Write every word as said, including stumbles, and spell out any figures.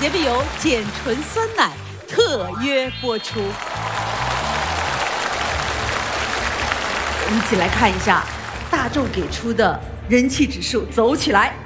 洁碧油减醇酸奶特约播出。我们一起来看一下大众给出的人气指数，走起来。